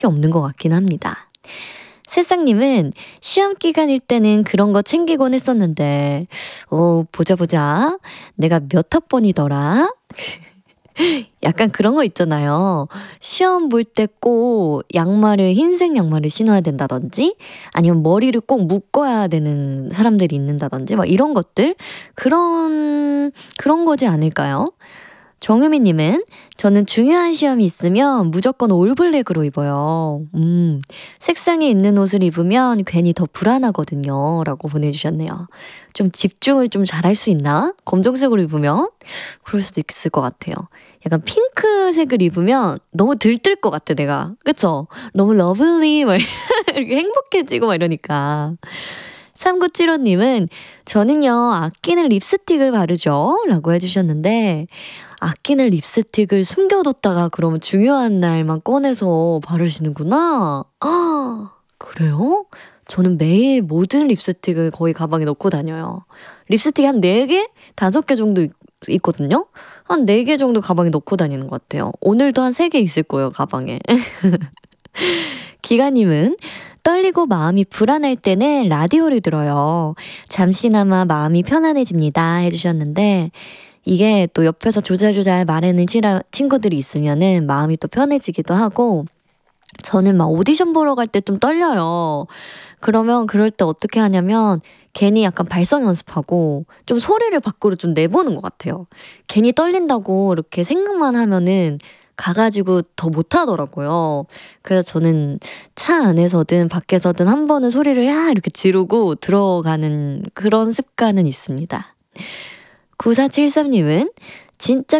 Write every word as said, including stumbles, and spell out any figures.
없는 것 같긴 합니다. 새싹님은 시험 기간일 때는 그런 거 챙기곤 했었는데 어 보자 보자 내가 몇 학번이더라? 약간 그런 거 있잖아요. 시험 볼 때 꼭 양말을 흰색 양말을 신어야 된다든지 아니면 머리를 꼭 묶어야 되는 사람들이 있는다든지 막 이런 것들 그런 그런 거지 않을까요? 정유미님은 저는 중요한 시험이 있으면 무조건 올블랙으로 입어요. 음, 색상이 있는 옷을 입으면 괜히 더 불안하거든요. 라고 보내주셨네요. 좀 집중을 좀 잘할 수 있나? 검정색으로 입으면? 그럴 수도 있을 것 같아요. 약간 핑크색을 입으면 너무 들뜰 것 같아, 내가. 그쵸? 너무 러블리, 막 이렇게 행복해지고 막 이러니까. 삼구칠오님은 저는요, 아끼는 립스틱을 바르죠. 라고 해주셨는데, 아끼는 립스틱을 숨겨뒀다가 그러면 중요한 날만 꺼내서 바르시는구나. 아, 그래요? 저는 매일 모든 립스틱을 거의 가방에 넣고 다녀요. 립스틱 한 네 개? 다섯 개 정도 있, 있거든요? 한 네 개 정도 가방에 넣고 다니는 것 같아요. 오늘도 한 세 개 있을 거예요, 가방에. 기가님은 떨리고 마음이 불안할 때는 라디오를 들어요. 잠시나마 마음이 편안해집니다. 해주셨는데, 이게 또 옆에서 조잘조잘 말하는 친구들이 있으면은 마음이 또 편해지기도 하고, 저는 막 오디션 보러 갈 때 좀 떨려요. 그러면 그럴 때 어떻게 하냐면 괜히 약간 발성 연습하고 좀 소리를 밖으로 좀 내보는 것 같아요. 괜히 떨린다고 이렇게 생각만 하면은 가가지고 더 못하더라고요. 그래서 저는 차 안에서든 밖에서든 한 번은 소리를 야 이렇게 지르고 들어가는 그런 습관은 있습니다. 구사칠삼님은 진짜